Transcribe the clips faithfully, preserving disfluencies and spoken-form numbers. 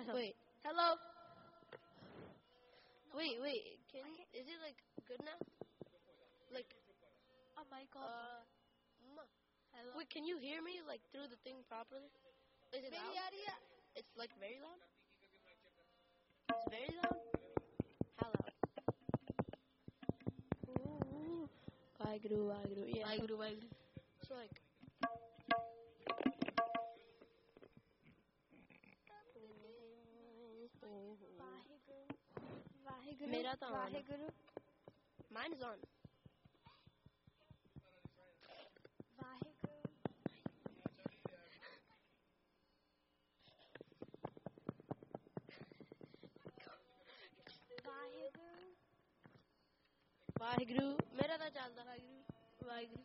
Wait. Hello. Wait, wait. Can is it like good now? Like, Oh my god. uh, ma. Hello. Wait, can you hear me like through the thing properly? Is it loud? It's like very loud. It's very loud. How loud? Ooh, Waheguru, Waheguru. Yeah. Waheguru, Waheguru. So like. Waheguru. मेरा तो on है. Waheguru. Mine is on. Waheguru. Waheguru. Waheguru. मेरा तो चलता. Waheguru. Waheguru.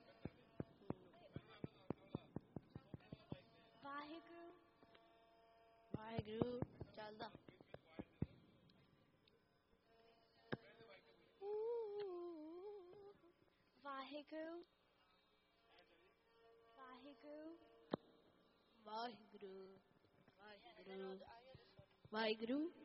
Waheguru. Waheguru. चलता. Waheguru. Waheguru. Waheguru. Waheguru. Waheguru.